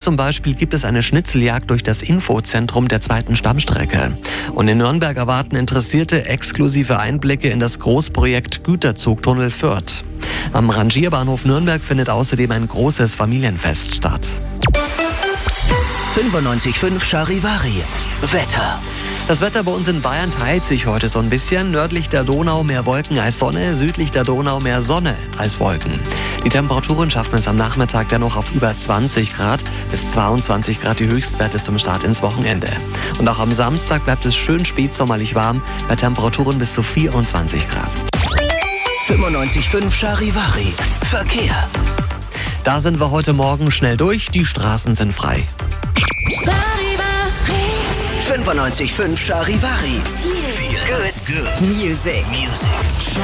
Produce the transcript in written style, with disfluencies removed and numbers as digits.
zum Beispiel gibt es eine Schnitzeljagd durch das Infozentrum der 2. Stammstrecke. Und in Nürnberg erwarten Interessierte exklusive Einblicke in das Großprojekt Güterzugtunnel Fürth. Am Rangierbahnhof Nürnberg findet außerdem ein großes Familienfest statt. 95.5 Charivari. Wetter. Das Wetter bei uns in Bayern teilt sich heute so ein bisschen. Nördlich der Donau mehr Wolken als Sonne, südlich der Donau mehr Sonne als Wolken. Die Temperaturen schaffen es am Nachmittag dennoch auf über 20 Grad, bis 22 Grad die Höchstwerte zum Start ins Wochenende. Und auch am Samstag bleibt es schön spätsommerlich warm, bei Temperaturen bis zu 24 Grad. 95.5 Charivari. Verkehr. Da sind wir heute Morgen schnell durch, die Straßen sind frei. 95.5 Charivari. Good music.